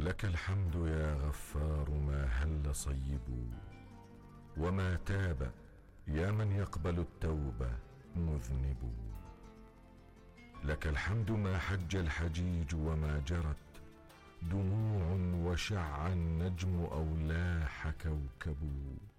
لك الحمد يا غفار ما هل صيب وما تاب يا من يقبل التوبة مذنب. لك الحمد ما حج الحجيج وما جرت دموع وشع النجم أو لاح كوكب.